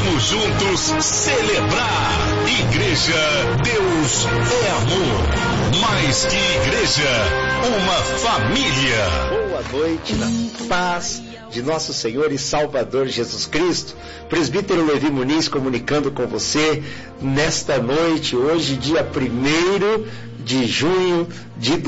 Vamos juntos celebrar. Igreja, Deus é amor. Mais que igreja, uma família. Boa noite, na paz de nosso Senhor e Salvador Jesus Cristo. Presbítero Levi Muniz comunicando com você nesta noite, hoje, dia 1º de junho de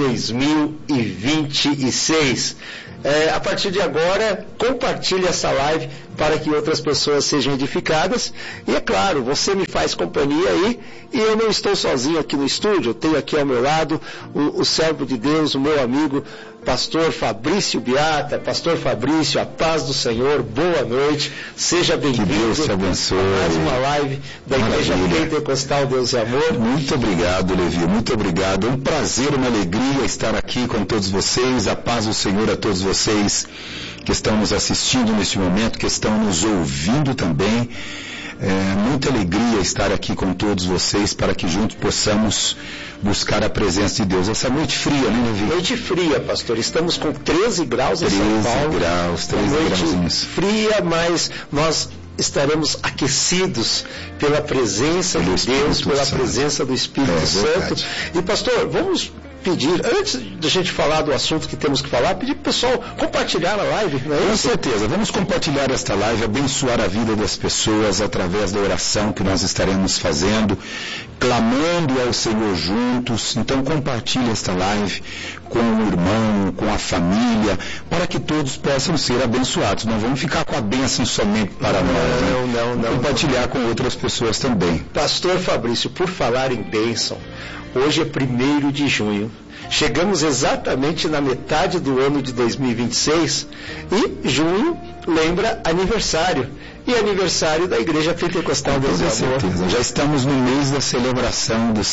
2026. A partir de agora, compartilhe essa live para que outras pessoas sejam edificadas. E é claro, você me faz companhia aí, e eu não estou sozinho aqui no estúdio. Eu tenho aqui ao meu lado o servo de Deus, o meu amigo, pastor Fabrício Beata. Pastor Fabrício, a paz do Senhor, boa noite, seja bem-vindo. Que Deus te abençoe. Mais uma live da Igreja Pentecostal Deus e Amor. Muito obrigado, Levi, muito obrigado. É um prazer, uma alegria estar aqui com todos vocês. A paz do Senhor a todos vocês que estão nos assistindo neste momento, que estão nos ouvindo também. Muita alegria estar aqui com todos vocês para que juntos possamos buscar a presença de Deus. Essa noite fria, né, Levi? Noite fria, pastor. Estamos com 13 graus em São Paulo. 13 graus. Fria, mas nós estaremos aquecidos pela presença de Deus, pela presença do Espírito Santo. E pastor, vamos pedir, antes da gente falar do assunto que temos que falar, pedir para o pessoal compartilhar a live, não é isso? Com certeza, vamos compartilhar esta live, abençoar a vida das pessoas através da oração que nós estaremos fazendo, clamando ao Senhor juntos. Então compartilhe esta live com o irmão, com a família, para que todos possam ser abençoados. Não vamos ficar com a bênção somente para nós, não. Compartilhar com outras pessoas também. Pastor Fabrício, por falar em bênção, hoje é 1º de junho. Chegamos exatamente na metade do ano de 2026 e junho lembra aniversário. E aniversário da Igreja Pentecostal Deus e Amor. Certeza. Já estamos no mês da celebração dos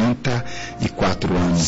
64 anos.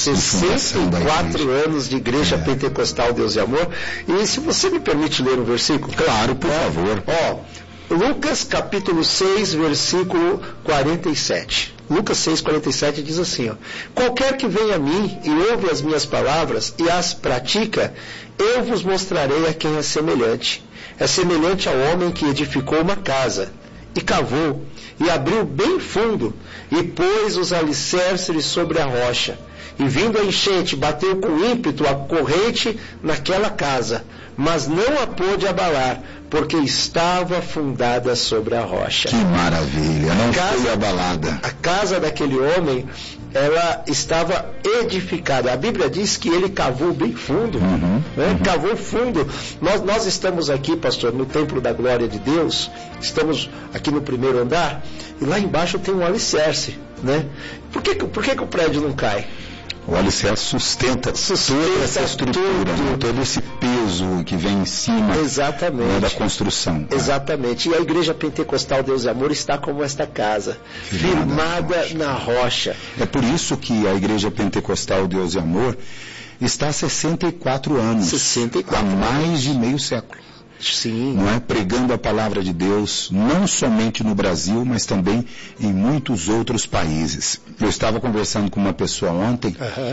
64 anos de Igreja Pentecostal Deus e Amor. E se você me permite ler um versículo? Claro, por favor. Lucas capítulo 6, versículo 47. Lucas 6, 47 diz assim, qualquer que venha a mim e ouve as minhas palavras e as pratica, eu vos mostrarei a quem é semelhante. É semelhante ao homem que edificou uma casa, e cavou, e abriu bem fundo, e pôs os alicerces sobre a rocha. E vindo a enchente, bateu com ímpeto a corrente naquela casa, mas não a pôde abalar, porque estava fundada sobre a rocha. Que maravilha, não foi abalada. A casa daquele homem, ela estava edificada. A Bíblia diz que ele cavou bem fundo, cavou fundo. Nós estamos aqui, pastor, no Templo da Glória de Deus, estamos aqui no 1º andar, e lá embaixo tem um alicerce, né? Por que o prédio não cai? O alicerce sustenta toda essa estrutura, todo esse peso que vem em cima da construção. Exatamente. E a Igreja Pentecostal Deus e Amor está como esta casa, firmada na rocha. É por isso que a Igreja Pentecostal Deus e Amor está há 64 anos. Há mais de meio século. Sim. Não é? Pregando a palavra de Deus, não somente no Brasil, mas também em muitos outros países. Eu estava conversando com uma pessoa ontem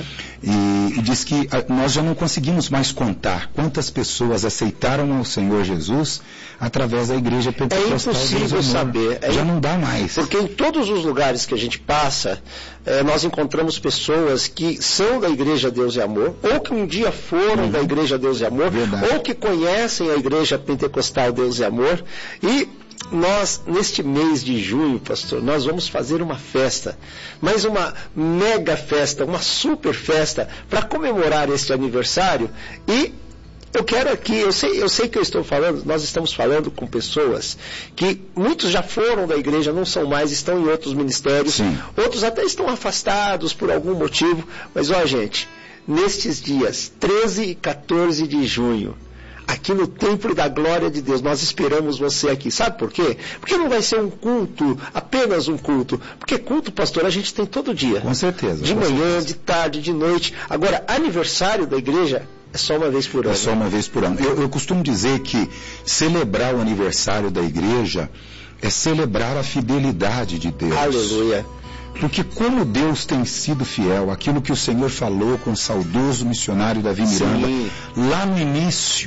e disse que nós já não conseguimos mais contar quantas pessoas aceitaram ao Senhor Jesus através da Igreja Pentecostal. É impossível saber. Já não dá mais. Porque em todos os lugares que a gente passa, nós encontramos pessoas que são da Igreja Deus e Amor, ou que um dia foram da Igreja Deus e Amor, ou que conhecem a Igreja Pentecostal Deus e Amor. E nós, neste mês de junho, pastor, nós vamos fazer uma festa, mas uma mega festa, uma super festa, para comemorar este aniversário. E eu quero aqui, eu sei que eu estou falando, nós estamos falando com pessoas que muitos já foram da igreja, não são mais, estão em outros ministérios, outros até estão afastados por algum motivo, mas gente, nestes dias 13 e 14 de junho, aqui no Templo da Glória de Deus, nós esperamos você aqui. Sabe por quê? Porque não vai ser um culto, apenas um culto. Porque culto, pastor, a gente tem todo dia. Com certeza. De manhã, de tarde, de noite. Agora, aniversário da igreja é só uma vez por ano. É só uma vez por ano. Eu costumo dizer que celebrar o aniversário da igreja é celebrar a fidelidade de Deus. Aleluia. Porque como Deus tem sido fiel, aquilo que o Senhor falou com o saudoso missionário Davi Miranda, lá no início,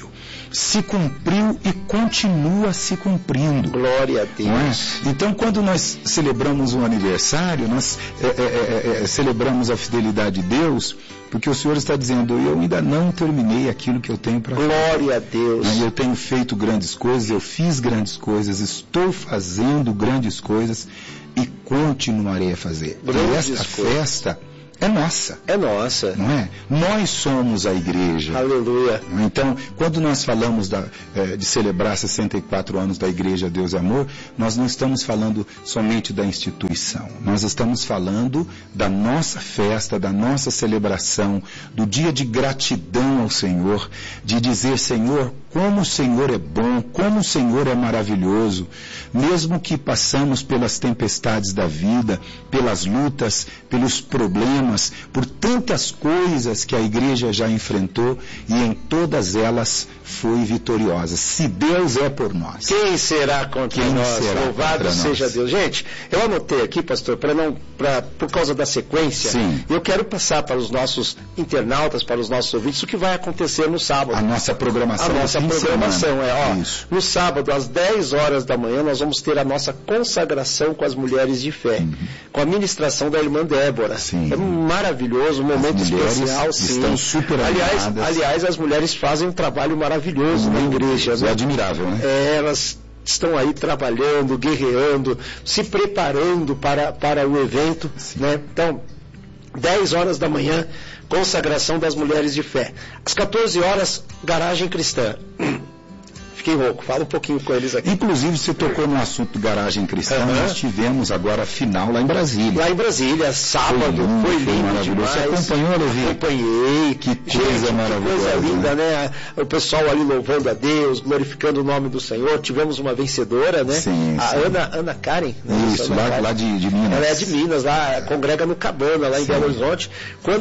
se cumpriu e continua se cumprindo. Glória a Deus. Então, quando nós celebramos um aniversário, nós celebramos a fidelidade de Deus, porque o Senhor está dizendo, eu ainda não terminei aquilo que eu tenho para fazer. Glória a Deus. Eu tenho feito grandes coisas, eu fiz grandes coisas, estou fazendo grandes coisas e continuarei a fazer. E esta festa é nossa. É nossa. Não é? Nós somos a igreja. Aleluia. Então, quando nós falamos de celebrar 64 anos da Igreja Deus é Amor, nós não estamos falando somente da instituição. Nós estamos falando da nossa festa, da nossa celebração, do dia de gratidão ao Senhor, de dizer, Senhor, como o Senhor é bom, como o Senhor é maravilhoso, mesmo que passamos pelas tempestades da vida, pelas lutas, pelos problemas, por tantas coisas que a igreja já enfrentou e em todas elas foi vitoriosa. Se Deus é por nós, quem será contra nós? Louvado seja Deus. Gente, eu anotei aqui, pastor, por causa da sequência, sim, eu quero passar para os nossos internautas, para os nossos ouvintes, o que vai acontecer no sábado. A nossa programação. No sábado, às 10 horas da manhã, nós vamos ter a nossa consagração com as mulheres de fé, com a ministração da irmã Débora. Sim. É maravilhoso, um momento especial, sim. Estão super animadas. Aliás, as mulheres fazem um trabalho maravilhoso na igreja. É admirável, né? Elas estão aí trabalhando, guerreando, se preparando para o evento, né? Então, 10 horas da manhã, consagração das mulheres de fé. Às 14 horas, garagem cristã. Fiquei rouco, fala um pouquinho com eles aqui. Inclusive, você tocou no assunto garagem cristã, nós tivemos agora a final lá em Brasília. Lá em Brasília, sábado, foi lindo demais. Você acompanhou, Levi? Acompanhei. Que coisa maravilhosa. Que coisa linda, né? O pessoal ali louvando a Deus, glorificando o nome do Senhor. Tivemos uma vencedora, né? Sim, a sim. Ana Karen. Isso, lá de Minas. Ela é de Minas, lá congrega no Cabana, lá em Belo Horizonte. Quando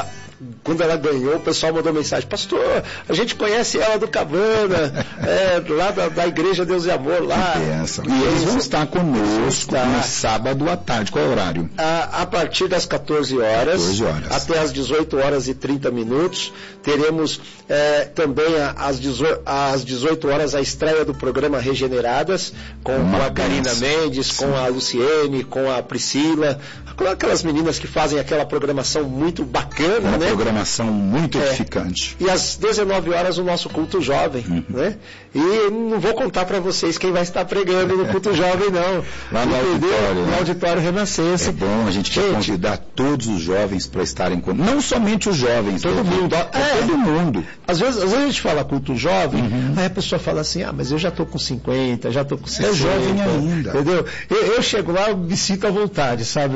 ela ganhou, o pessoal mandou mensagem, pastor, a gente conhece ela do Cabana, lá da Igreja Deus e Amor, lá. E eles vão estar conosco no sábado à tarde. Qual é o horário? A partir das 14 horas, até as 18 horas e 30 minutos, teremos também às 18 horas a estreia do programa Regeneradas, com a Karina Mendes, com a Luciene, com a Priscila, com aquelas meninas que fazem aquela programação muito bacana, né? Programação muito edificante. E às 19 horas o nosso culto jovem, né? E não vou contar para vocês quem vai estar pregando no culto jovem, não. Lá no auditório, no Auditório Renascença. É bom, a gente quer convidar todos os jovens para estarem conosco. Não somente os jovens, todo mundo. Todo mundo. Às vezes a gente fala culto jovem, aí a pessoa fala assim, mas eu já estou com 50, já estou com 60. É jovem ainda. Entendeu? Eu chego lá, eu me sinto à vontade, sabe?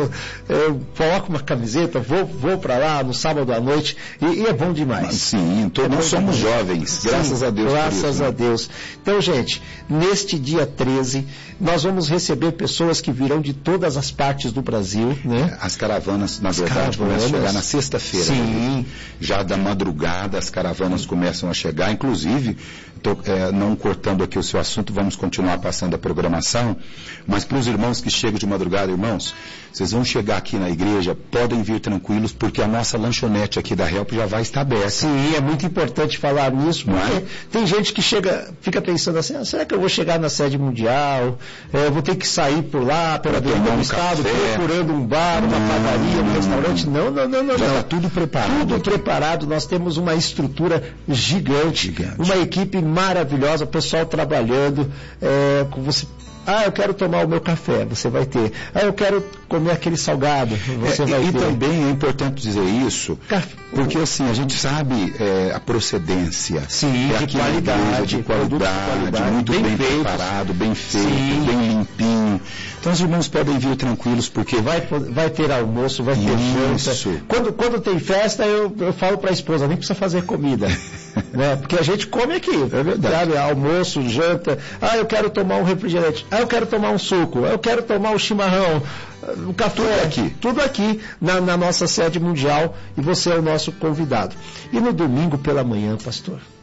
Eu coloco uma camiseta, vou para lá no sábado à noite e é bom demais. Sim, nós somos jovens, graças a Deus. Graças a Deus. Então, gente, neste dia 13, nós vamos receber pessoas que virão de todas as partes do Brasil, né? As caravanas, na verdade, começam a chegar na sexta-feira. Sim. Né? Já da madrugada, as caravanas começam a chegar, inclusive, não cortando aqui o seu assunto, vamos continuar passando a programação, mas para os irmãos que chegam de madrugada, irmãos, vocês vão chegar aqui na igreja, podem vir tranquilos, porque a nossa lanchonete aqui da Help já vai estar aberta. Sim, é muito importante falar nisso, porque tem gente que fica pensando assim, será que eu vou chegar na sede mundial? Eu vou ter que sair por lá, pela avenida do estado, procurando um bar, uma padaria, um restaurante? Não. Já está tudo preparado. Tudo preparado, nós temos uma estrutura gigante. Uma equipe maravilhosa, o pessoal trabalhando, você... eu quero tomar o meu café, você vai ter. Eu quero comer aquele salgado, você vai ter. E também é importante dizer isso, porque assim, a gente sabe a procedência. Sim, de qualidade, muito bem preparado, bem feito, bem limpinho. Então os irmãos podem vir tranquilos, porque vai ter almoço, vai ter janta. Quando tem festa, eu falo para a esposa, nem precisa fazer comida. Né? Porque a gente come aqui, é verdade. Sabe? Almoço, janta, eu quero tomar um refrigerante, eu quero tomar um suco, eu quero tomar um chimarrão, um café, tudo aqui na nossa sede mundial, e você é o nosso convidado. E no domingo pela manhã, pastor,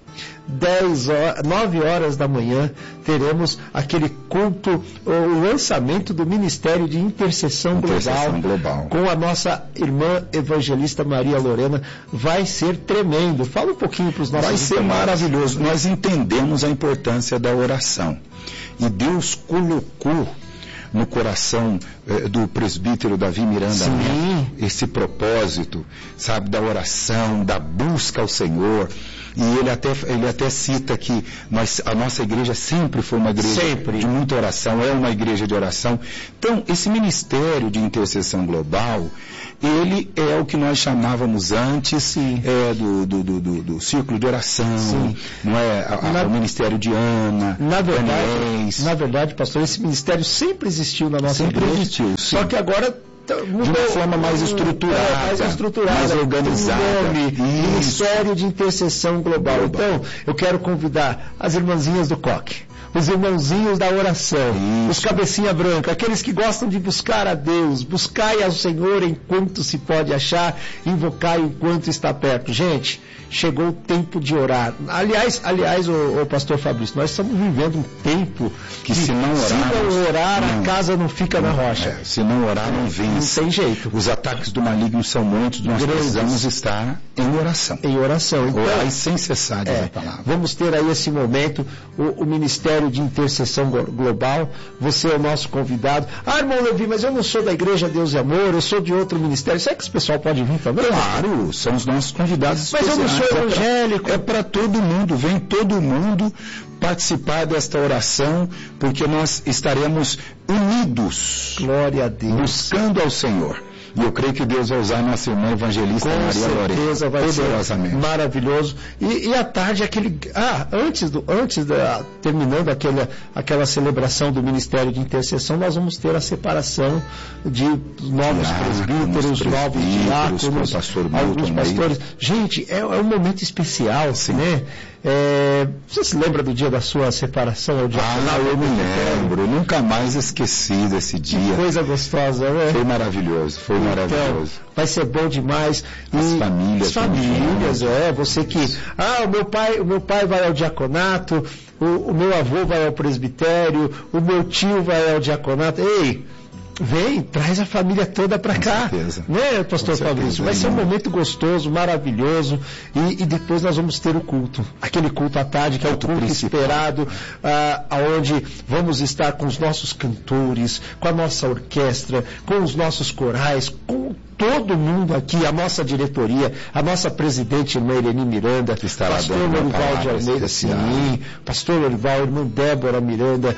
9 horas da manhã, teremos aquele culto, o lançamento do Ministério de Intercessão Global, com a nossa irmã evangelista Maria Lorena. Vai ser tremendo. Fala um pouquinho para os nossos irmãos. Vai ser maravilhoso. Nós entendemos a importância da oração. E Deus colocou no coração do presbítero Davi Miranda Neto esse propósito, sabe, da oração, da busca ao Senhor. E ele até cita que a nossa igreja sempre foi uma igreja de muita oração, é uma igreja de oração. Então, esse ministério de intercessão global, ele é o que nós chamávamos antes do círculo de oração, não é? O ministério de Ana, na verdade, pastor, esse ministério sempre existiu na nossa igreja. Sempre existiu, sim. Só que agora de uma forma mais estruturada, mais organizada. Ministério de Intercessão Global. Então, eu quero convidar as irmãzinhas do coque, os irmãozinhos da oração, os cabecinha branca, aqueles que gostam de buscar a Deus, buscai ao Senhor enquanto se pode achar, invocai enquanto está perto. Gente, chegou o tempo de orar. Aliás, o pastor Fabrício, nós estamos vivendo um tempo que se não orar, a casa não fica na rocha. Se não orar, não vence. Não tem jeito. Os ataques do maligno são muitos, nós precisamos estar em oração. Em oração. Então, orar sem cessar, diz a palavra. Vamos ter aí esse momento, o Ministério de Intercessão Global. Você é o nosso convidado. Irmão Levi, mas eu não sou da Igreja Deus e Amor, eu sou de outro ministério. Será que esse pessoal pode vir também? Claro, são os nossos convidados especiais. Mas eu não sou evangélico. É para todo mundo, vem todo mundo participar desta oração, porque nós estaremos unidos. Glória a Deus. Buscando ao Senhor. E eu creio que Deus vai usar a nossa irmã evangelista Maria Lorena. Com certeza vai ser maravilhoso. E à tarde, terminando aquela celebração do Ministério de Intercessão, nós vamos ter a separação de novos presbíteros, novos diáconos, alguns pastores. Gente, é um momento especial, né? Você se lembra do dia da sua separação? Eu me lembro. Nunca mais esqueci desse dia. Que coisa gostosa, né? Foi maravilhoso. Então, vai ser bom demais. As famílias, você que... o meu pai vai ao diaconato, o meu avô vai ao presbitério, o meu tio vai ao diaconato. Ei, vem, traz a família toda para cá, né, pastor Fabrício? Vai ser um momento gostoso, maravilhoso, e depois nós vamos ter o culto, aquele culto à tarde, que é o culto esperado, aonde vamos estar com os nossos cantores, com a nossa orquestra, com os nossos corais, com todo mundo aqui, a nossa diretoria, a nossa presidente, irmã Irene Miranda, pastor Lorival de Almeida, pastor Lorival, irmã Débora Miranda,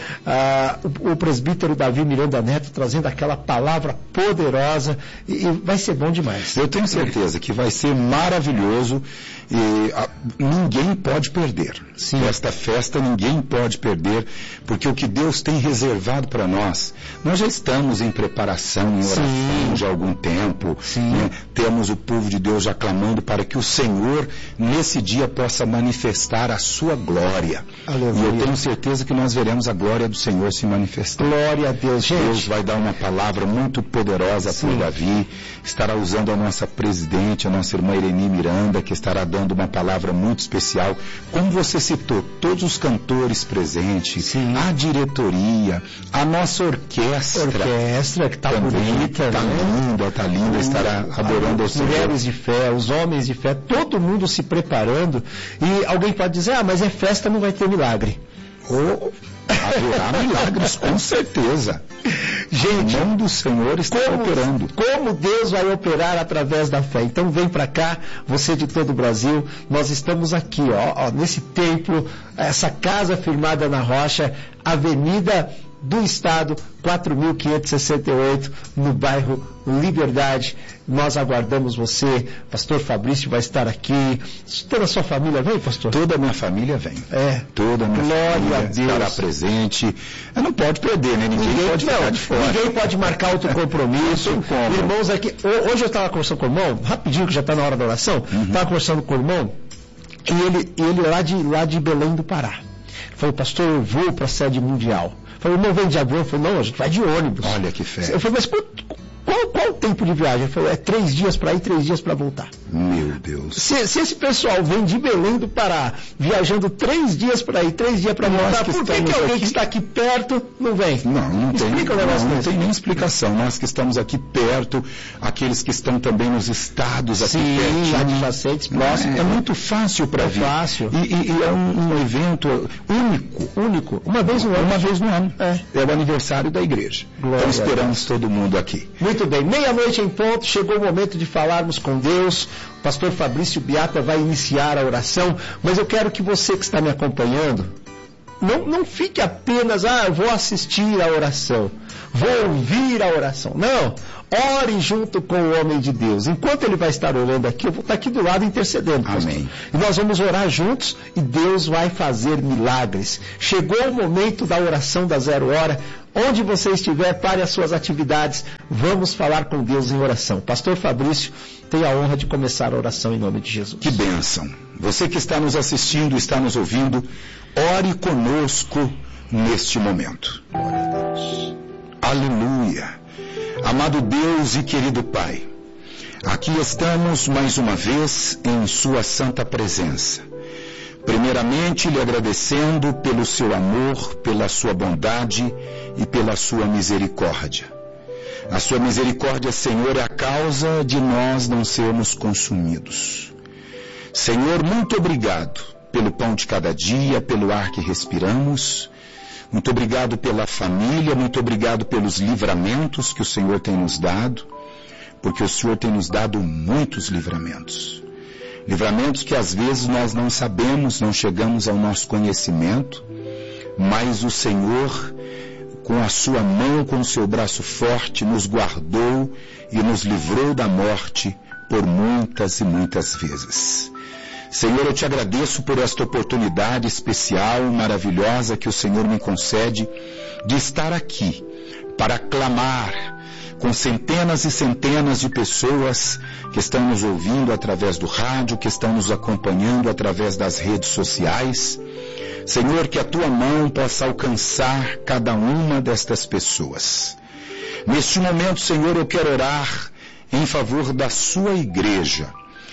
o presbítero Davi Miranda Neto, trazendo aquela palavra poderosa, e vai ser bom demais. Eu tenho certeza que vai ser maravilhoso, e ninguém pode perder. Sim. Esta festa ninguém pode perder, porque o que Deus tem reservado para nós já estamos em preparação, em oração de algum tempo. Né? Temos o povo de Deus já clamando para que o Senhor nesse dia possa manifestar a sua glória. Aleluia. E eu tenho certeza que nós veremos a glória do Senhor se manifestar. Glória a Deus, gente. Deus vai dar uma palavra muito poderosa por Davi, estará usando a nossa presidente, a nossa irmã Irene Miranda, que estará dando uma palavra muito especial. Como você citou, todos os cantores presentes, a diretoria, a nossa orquestra que está bonita, está linda, estará adorando ao Senhor. As mulheres de fé, os homens de fé, todo mundo se preparando. E alguém pode dizer, mas é festa, não vai ter milagre. Haverá milagres, com certeza. Gente, o nome do Senhor está operando. Como Deus vai operar através da fé. Então vem para cá, você de todo o Brasil. Nós estamos aqui, nesse templo, essa casa firmada na rocha, Avenida do Estado, 4.568, no bairro Liberdade. Nós aguardamos você. Pastor Fabrício vai estar aqui. Toda a sua família vem, pastor? Toda a minha família vem. Toda a minha família estará presente. Não pode perder, né? Ninguém pode ficar de fora. Ninguém pode marcar outro compromisso. Irmãos aqui, hoje eu estava conversando com o irmão, rapidinho, que já está na hora da oração, estava conversando com o irmão, e ele lá de Belém do Pará. Ele falou, pastor, eu vou para a sede mundial. Eu falei, não vem de avião? Eu falei, não, a gente vai de ônibus. Olha que fé. Eu falei, mas qual o tempo de viagem? Ele falou, 3 dias para ir, 3 dias para voltar. Meu Meu Deus. Se esse pessoal vem de Belém do Pará, viajando 3 dias para ir, 3 dias para voltar, por que alguém que está aqui perto não vem? Não tem. Explica o negócio. Não tem nem explicação. Nós que estamos aqui perto, aqueles que estão também nos estados aqui perto. Adjacentes, próximos. É muito fácil para vir. Fácil. E é um evento único. Uma vez no ano. É o aniversário da igreja. Então esperamos todo mundo aqui. Muito bem. 12:00 em ponto, chegou o momento de falarmos com Deus. O pastor Fabrício Biata vai iniciar a oração, mas eu quero que você que está me acompanhando, não fique apenas, eu vou assistir a oração, vou ouvir a oração. Não, ore junto com o homem de Deus. Enquanto ele vai estar orando aqui, eu vou estar aqui do lado intercedendo. Amém. E nós vamos orar juntos e Deus vai fazer milagres. Chegou o momento da oração da 0 hora. Onde você estiver, pare as suas atividades. Vamos falar com Deus em oração. Pastor Fabrício tem a honra de começar a oração em nome de Jesus. Que bênção. Você que está nos assistindo, está nos ouvindo, ore conosco neste momento. Glória a Deus. Aleluia. Amado Deus e querido Pai, aqui estamos mais uma vez em Sua santa presença. Primeiramente, lhe agradecendo pelo seu amor, pela sua bondade e pela sua misericórdia. A sua misericórdia, Senhor, é a causa de nós não sermos consumidos. Senhor, muito obrigado pelo pão de cada dia, pelo ar que respiramos. Muito obrigado pela família, muito obrigado pelos livramentos que o Senhor tem nos dado, porque o Senhor tem nos dado muitos livramentos. Livramentos que às vezes nós não sabemos, não chegamos ao nosso conhecimento, mas o Senhor, com a sua mão, com o seu braço forte, nos guardou e nos livrou da morte por muitas e muitas vezes. Senhor, eu te agradeço por esta oportunidade especial, maravilhosa que o Senhor me concede de estar aqui para clamar com centenas e centenas de pessoas que estão nos ouvindo através do rádio, que estão nos acompanhando através das redes sociais. Senhor, que a tua mão possa alcançar cada uma destas pessoas. Neste momento, Senhor, eu quero orar em favor da sua igreja.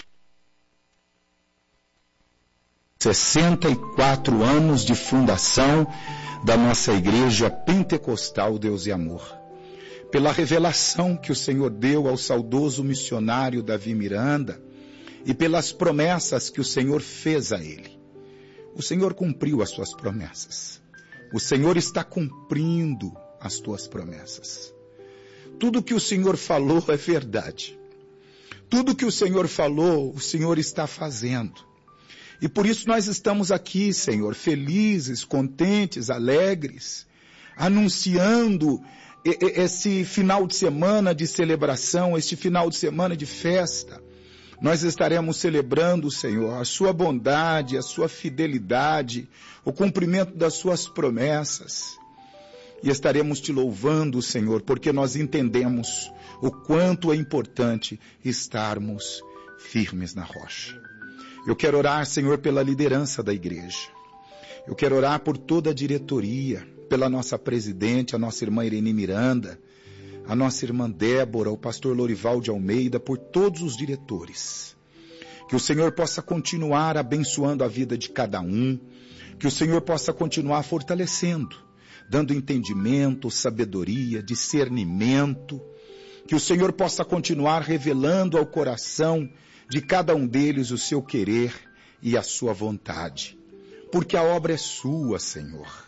64 anos de fundação da nossa igreja pentecostal Deus e Amor. Pela revelação que o Senhor deu ao saudoso missionário Davi Miranda e pelas promessas que o Senhor fez a ele. O Senhor cumpriu as suas promessas. O Senhor está cumprindo as tuas promessas. Tudo que o Senhor falou é verdade. Tudo que o Senhor falou, o Senhor está fazendo. E por isso nós estamos aqui, Senhor, felizes, contentes, alegres, anunciando esse final de semana de celebração, este final de semana de festa. Nós estaremos celebrando, Senhor, a sua bondade, a sua fidelidade, o cumprimento das suas promessas. E estaremos te louvando, Senhor, porque nós entendemos o quanto é importante estarmos firmes na rocha. Eu quero orar, Senhor, pela liderança da igreja. Eu quero orar por toda a diretoria, pela nossa presidente, a nossa irmã Irene Miranda, a nossa irmã Débora, o pastor Lorival de Almeida, por todos os diretores. Que o Senhor possa continuar abençoando a vida de cada um, que o Senhor possa continuar fortalecendo, dando entendimento, sabedoria, discernimento, que o Senhor possa continuar revelando ao coração de cada um deles o seu querer e a sua vontade, porque a obra é sua, Senhor.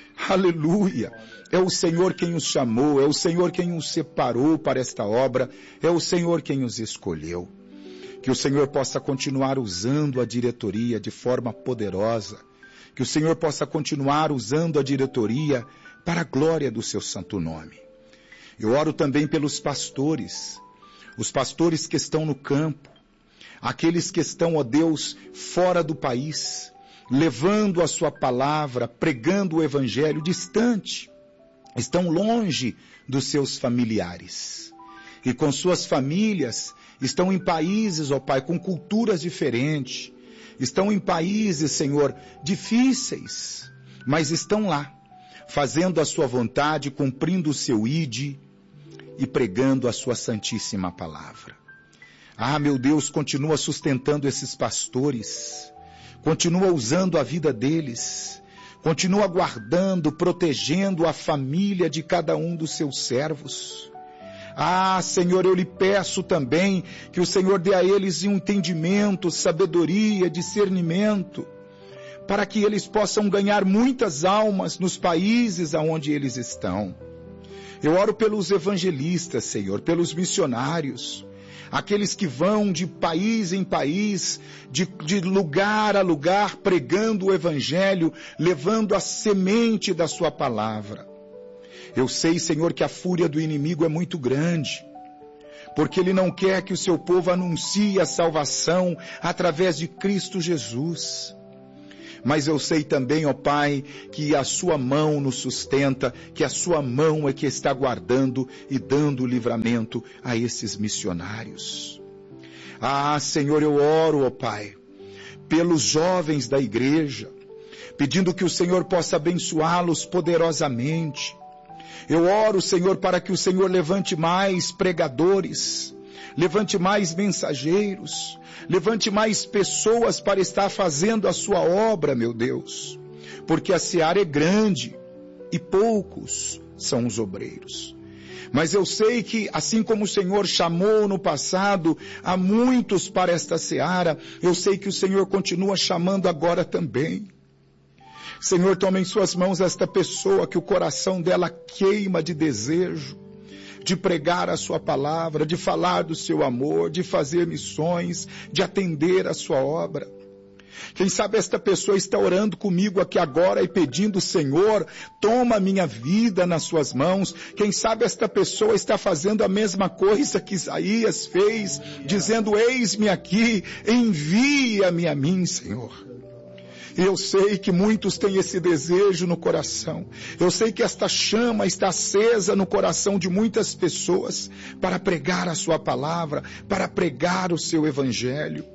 Aleluia! É o Senhor quem os chamou, é o Senhor quem os separou para esta obra, é o Senhor quem os escolheu. Que o Senhor possa continuar usando a diretoria de forma poderosa, que o Senhor possa continuar usando a diretoria para a glória do seu santo nome. Eu oro também pelos pastores, os pastores que estão no campo, aqueles que estão, ó Deus, fora do país, levando a sua palavra, pregando o evangelho distante, estão longe dos seus familiares. E com suas famílias, estão em países, ó Pai, com culturas diferentes, estão em países, Senhor, difíceis, mas estão lá, fazendo a sua vontade, cumprindo o seu ide e pregando a sua santíssima palavra. Ah, meu Deus, continua sustentando esses pastores, continua usando a vida deles, continua guardando, protegendo a família de cada um dos seus servos. Ah, Senhor, eu lhe peço também que o Senhor dê a eles um entendimento, sabedoria, discernimento, para que eles possam ganhar muitas almas nos países aonde eles estão. Eu oro pelos evangelistas, Senhor, pelos missionários, aqueles que vão de país em país, de lugar a lugar, pregando o evangelho, levando a semente da sua palavra. Eu sei, Senhor, que a fúria do inimigo é muito grande, porque ele não quer que o seu povo anuncie a salvação através de Cristo Jesus. Mas eu sei também, ó Pai, que a sua mão nos sustenta, que a sua mão é que está guardando e dando livramento a esses missionários. Ah, Senhor, eu oro, ó Pai, pelos jovens da igreja, pedindo que o Senhor possa abençoá-los poderosamente. Eu oro, Senhor, para que o Senhor levante mais pregadores, levante mais mensageiros, levante mais pessoas para estar fazendo a sua obra, meu Deus, porque a seara é grande e poucos são os obreiros. Mas eu sei que, assim como o Senhor chamou no passado a muitos para esta seara, eu sei que o Senhor continua chamando agora também. Senhor, toma em suas mãos esta pessoa que o coração dela queima de desejo, de pregar a sua palavra, de falar do seu amor, de fazer missões, de atender a sua obra. Quem sabe esta pessoa está orando comigo aqui agora e pedindo, Senhor, toma a minha vida nas suas mãos. Quem sabe esta pessoa está fazendo a mesma coisa que Isaías fez, dizendo, eis-me aqui, envia-me a mim, Senhor. E eu sei que muitos têm esse desejo no coração. Eu sei que esta chama está acesa no coração de muitas pessoas para pregar a sua palavra, para pregar o seu evangelho.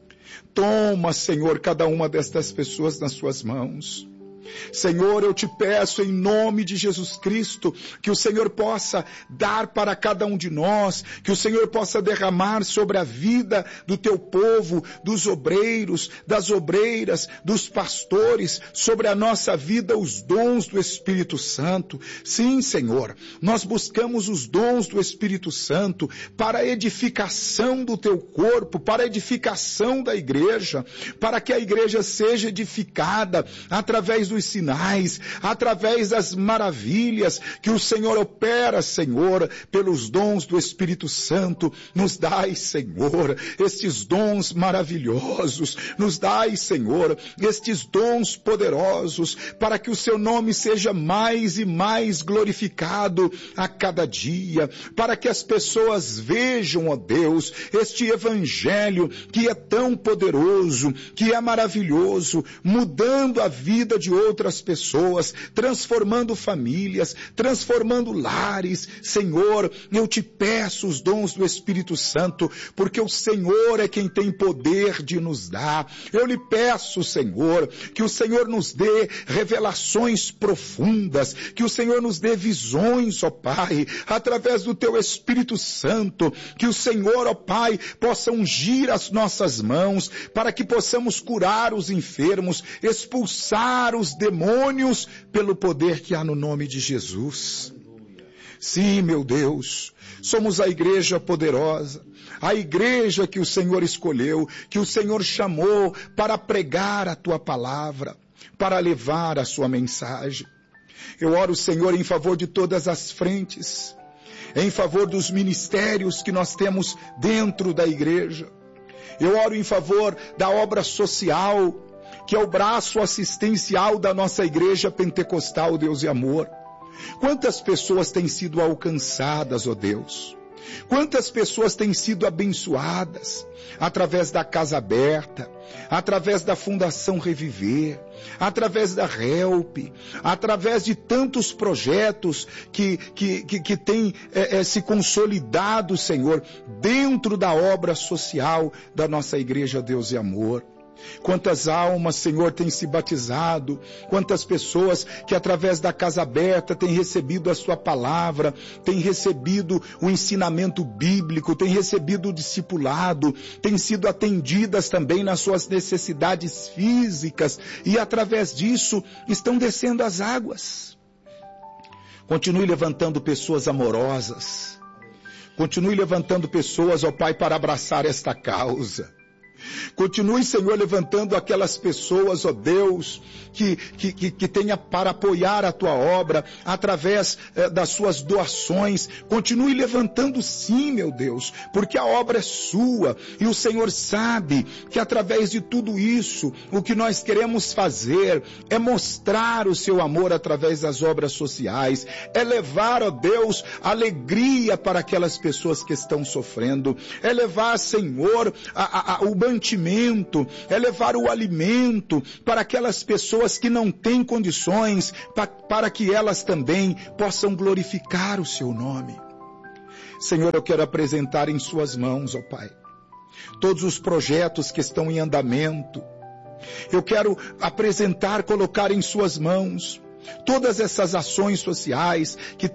Toma, Senhor, cada uma destas pessoas nas suas mãos. Senhor, eu te peço em nome de Jesus Cristo, que o Senhor possa dar para cada um de nós, que o Senhor possa derramar sobre a vida do teu povo, dos obreiros, das obreiras, dos pastores, sobre a nossa vida os dons do Espírito Santo. Sim, Senhor, nós buscamos os dons do Espírito Santo para a edificação do teu corpo, para a edificação da igreja, para que a igreja seja edificada através dos sinais, através das maravilhas que o Senhor opera, Senhor, pelos dons do Espírito Santo. Nos dai, Senhor, estes dons maravilhosos, nos dai, Senhor, estes dons poderosos, para que o seu nome seja mais e mais glorificado a cada dia, para que as pessoas vejam, ó Deus, este evangelho que é tão poderoso, que é maravilhoso, mudando a vida de outras pessoas, transformando famílias, transformando lares. Senhor, eu te peço os dons do Espírito Santo, porque o Senhor é quem tem poder de nos dar. Eu lhe peço, Senhor, que o Senhor nos dê revelações profundas, que o Senhor nos dê visões, ó Pai, através do teu Espírito Santo, que o Senhor, ó Pai, possa ungir as nossas mãos, para que possamos curar os enfermos, expulsar os demônios pelo poder que há no nome de Jesus. Sim, meu Deus, somos a igreja poderosa, a igreja que o Senhor escolheu, que o Senhor chamou para pregar a tua palavra, para levar a sua mensagem. Eu oro, Senhor, em favor de todas as frentes, em favor dos ministérios que nós temos dentro da igreja. Eu oro em favor da obra social, que é o braço assistencial da nossa igreja pentecostal, Deus e Amor. Quantas pessoas têm sido alcançadas, ó Deus? Quantas pessoas têm sido abençoadas através da Casa Aberta, através da Fundação Reviver, através da HELP, através de tantos projetos que têm se consolidado, Senhor, dentro da obra social da nossa igreja, Deus e Amor. Quantas almas, Senhor, têm se batizado, quantas pessoas que através da Casa Aberta têm recebido a sua palavra, têm recebido o ensinamento bíblico, têm recebido o discipulado, têm sido atendidas também nas suas necessidades físicas e através disso estão descendo as águas. Continue levantando pessoas amorosas, continue levantando pessoas, ó Pai, para abraçar esta causa. Continue, Senhor, levantando aquelas pessoas, ó Deus, que tenha para apoiar a Tua obra através das suas doações. Continue levantando sim, meu Deus, porque a obra é Sua e o Senhor sabe que através de tudo isso, o que nós queremos fazer é mostrar o Seu amor através das obras sociais, é levar, ó Deus, alegria para aquelas pessoas que estão sofrendo, é levar, Senhor, o mantimento, é levar o alimento para aquelas pessoas que não têm condições, para que elas também possam glorificar o Seu nome. Senhor, eu quero apresentar em Suas mãos, ó Pai, todos os projetos que estão em andamento. Eu quero apresentar, colocar em Suas mãos todas essas ações sociais que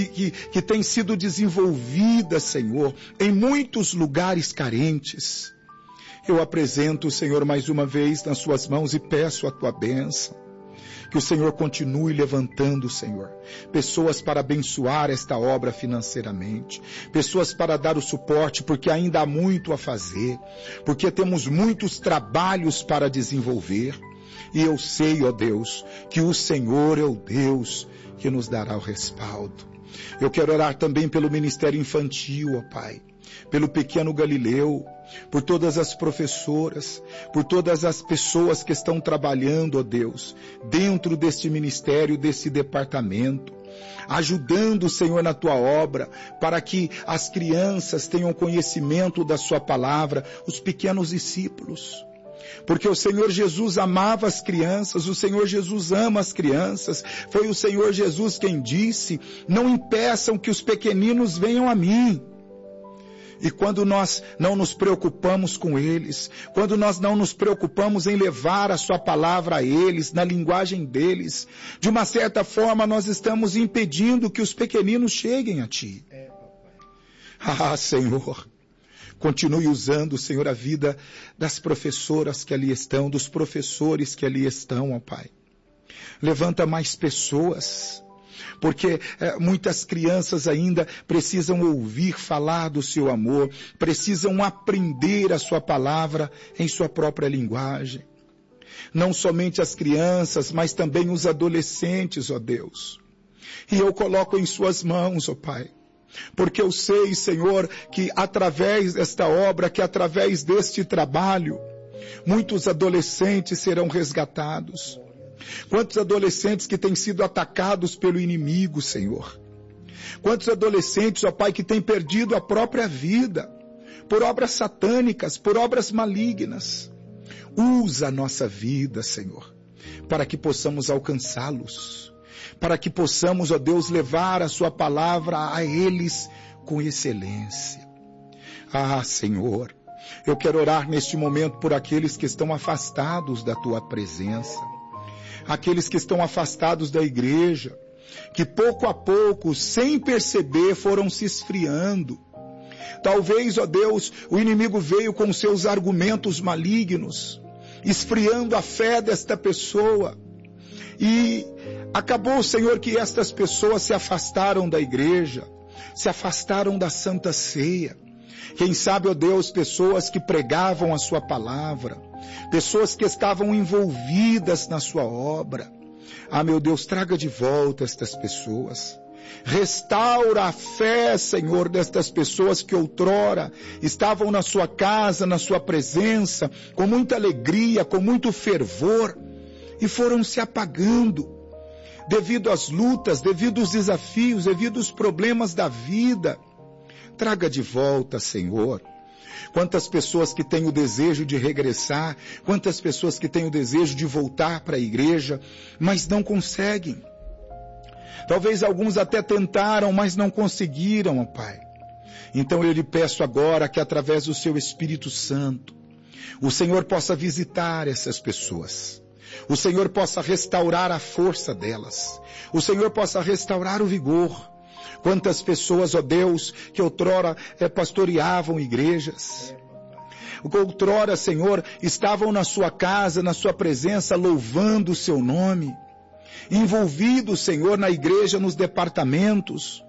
têm sido desenvolvidas, Senhor, em muitos lugares carentes. Eu apresento, Senhor, mais uma vez nas Suas mãos e peço a Tua bênção. Que o Senhor continue levantando, Senhor, pessoas para abençoar esta obra financeiramente, pessoas para dar o suporte, porque ainda há muito a fazer, porque temos muitos trabalhos para desenvolver. E eu sei, ó Deus, que o Senhor é o Deus que nos dará o respaldo. Eu quero orar também pelo Ministério Infantil, ó Pai, pelo pequeno Galileu, por todas as professoras, por todas as pessoas que estão trabalhando, ó Deus, dentro deste ministério, desse departamento, ajudando, Senhor, na Tua obra, para que as crianças tenham conhecimento da Sua palavra, os pequenos discípulos. Porque o Senhor Jesus amava as crianças, o Senhor Jesus ama as crianças. Foi o Senhor Jesus quem disse: não impeçam que os pequeninos venham a mim. E quando nós não nos preocupamos com eles, quando nós não nos preocupamos em levar a Sua palavra a eles, na linguagem deles, de uma certa forma nós estamos impedindo que os pequeninos cheguem a Ti. Ah, Senhor, continue usando, Senhor, a vida das professoras que ali estão, dos professores que ali estão, ó Pai. Levanta mais pessoas, porque muitas crianças ainda precisam ouvir falar do Seu amor, precisam aprender a Sua palavra em sua própria linguagem. Não somente as crianças, mas também os adolescentes, ó Deus. E eu coloco em Suas mãos, ó Pai, porque eu sei, Senhor, que através desta obra, que através deste trabalho, muitos adolescentes serão resgatados. Quantos adolescentes que têm sido atacados pelo inimigo, Senhor. Quantos adolescentes, ó Pai, que têm perdido a própria vida por obras satânicas, por obras malignas. Usa a nossa vida, Senhor, para que possamos alcançá-los, para que possamos, ó Deus, levar a Sua palavra a eles com excelência. Ah, Senhor, eu quero orar neste momento por aqueles que estão afastados da Tua presença, aqueles que estão afastados da igreja, que pouco a pouco, sem perceber, foram se esfriando. Talvez, ó Deus, o inimigo veio com seus argumentos malignos, esfriando a fé desta pessoa. E acabou, Senhor, que estas pessoas se afastaram da igreja, se afastaram da Santa Ceia. Quem sabe, ó Deus, pessoas que pregavam a Sua palavra, pessoas que estavam envolvidas na Sua obra. Ah, meu Deus, traga de volta estas pessoas. Restaura a fé, Senhor, destas pessoas que outrora estavam na Sua casa, na Sua presença, com muita alegria, com muito fervor, e foram se apagando, devido às lutas, devido aos desafios, devido aos problemas da vida. Traga de volta, Senhor. Quantas pessoas que têm o desejo de regressar, quantas pessoas que têm o desejo de voltar para a igreja, mas não conseguem. Talvez alguns até tentaram, mas não conseguiram, ó Pai. Então eu lhe peço agora que através do Seu Espírito Santo, o Senhor possa visitar essas pessoas. O Senhor possa restaurar a força delas. O Senhor possa restaurar o vigor. Quantas pessoas, ó Deus, que outrora pastoreavam igrejas. Outrora, Senhor, estavam na sua casa, na sua presença, louvando o seu nome. Envolvidos, Senhor, na igreja, nos departamentos.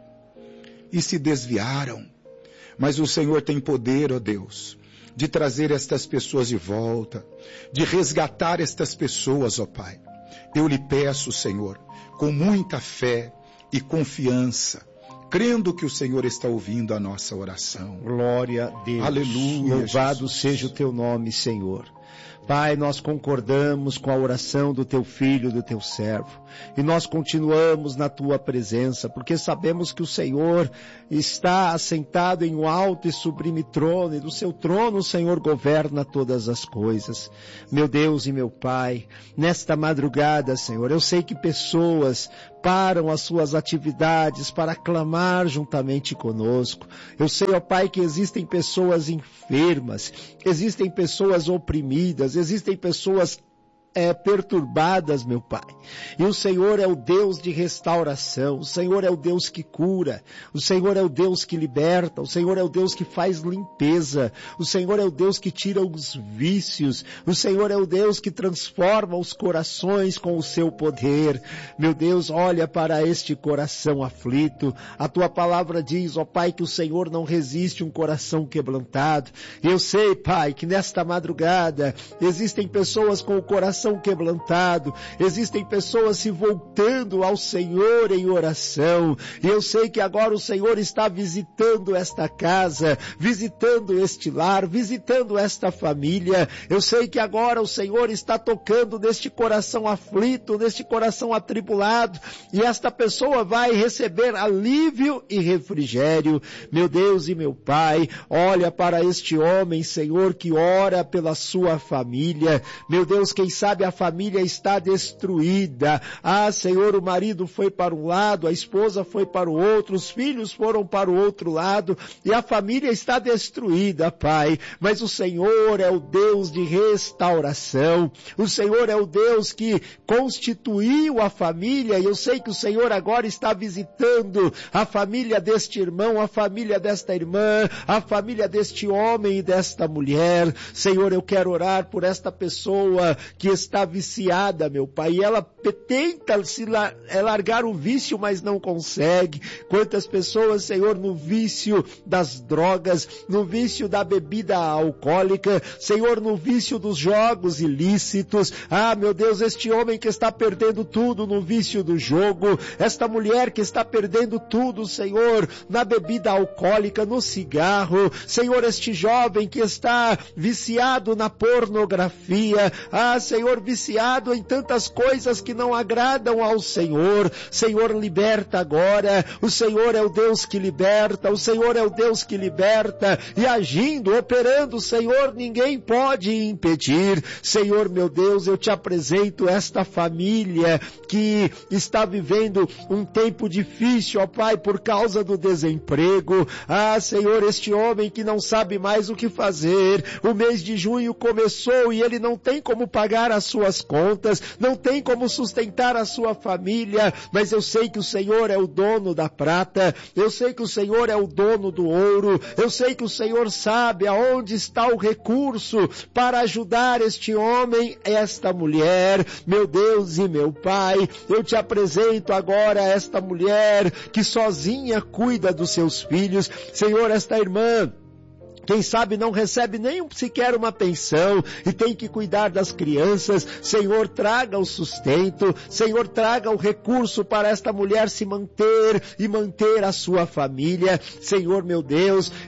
E se desviaram. Mas o Senhor tem poder, ó Deus, de trazer estas pessoas de volta, de resgatar estas pessoas, ó Pai. Eu lhe peço, Senhor, com muita fé e confiança, crendo que o Senhor está ouvindo a nossa oração. Glória a Deus. Aleluia. Louvado Jesus. seja o teu nome, Senhor. Pai, nós concordamos com a oração do teu filho, do teu servo, e nós continuamos na tua presença, porque sabemos que o Senhor está assentado em um alto e sublime trono, e do seu trono o Senhor governa todas as coisas. Meu Deus e meu Pai, nesta madrugada, Senhor, eu sei que pessoas param as suas atividades para clamar juntamente conosco. Eu sei, ó Pai, que existem pessoas enfermas, existem pessoas oprimidas, existem pessoas perturbadas, meu Pai. E o Senhor é o Deus de restauração, o Senhor é o Deus que cura, o Senhor é o Deus que liberta, o Senhor é o Deus que faz limpeza, o Senhor é o Deus que tira os vícios, o Senhor é o Deus que transforma os corações com o seu poder. Meu Deus, olha para este coração aflito. A tua palavra diz, ó Pai, que o Senhor não resiste um coração quebrantado. E eu sei, Pai, que nesta madrugada existem pessoas com o coração quebrantado, existem pessoas se voltando ao Senhor em oração, e eu sei que agora o Senhor está visitando esta casa, visitando este lar, visitando esta família. Eu sei que agora o Senhor está tocando neste coração aflito, neste coração atribulado, e esta pessoa vai receber alívio e refrigério. Meu Deus e meu Pai, olha para este homem, Senhor, que ora pela sua família. Meu Deus, quem sabe a família está destruída. Ah, Senhor, o marido foi para um lado, a esposa foi para o outro, os filhos foram para o outro lado, e a família está destruída, Pai. Mas o Senhor é o Deus de restauração. O Senhor é o Deus que constituiu a família, e eu sei que o Senhor agora está visitando a família deste irmão, a família desta irmã, a família deste homem e desta mulher. Senhor, eu quero orar por esta pessoa que está viciada, meu Pai, e ela tenta largar o vício, mas não consegue. Quantas pessoas, Senhor, no vício das drogas, no vício da bebida alcoólica, Senhor, no vício dos jogos ilícitos. Ah, meu Deus, este homem que está perdendo tudo no vício do jogo, esta mulher que está perdendo tudo, Senhor, na bebida alcoólica, no cigarro. Senhor, este jovem que está viciado na pornografia. Ah, Senhor, viciado em tantas coisas que não agradam ao Senhor. Senhor, liberta agora. O Senhor é o Deus que liberta, o Senhor é o Deus que liberta, e agindo, operando, Senhor, ninguém pode impedir. Senhor, meu Deus, eu te apresento esta família que está vivendo um tempo difícil, ó Pai, por causa do desemprego. Ah, Senhor, este homem que não sabe mais o que fazer. O mês de junho começou e ele não tem como pagar as suas contas, não tem como sustentar a sua família, mas eu sei que o Senhor é o dono da prata, eu sei que o Senhor é o dono do ouro, eu sei que o Senhor sabe aonde está o recurso para ajudar este homem, esta mulher. Meu Deus e meu Pai, eu te apresento agora esta mulher que sozinha cuida dos seus filhos. Senhor, esta irmã, quem sabe não recebe nem sequer uma pensão e tem que cuidar das crianças. Senhor, traga o sustento. Senhor, traga o recurso para esta mulher se manter e manter a sua família. Senhor, meu Deus,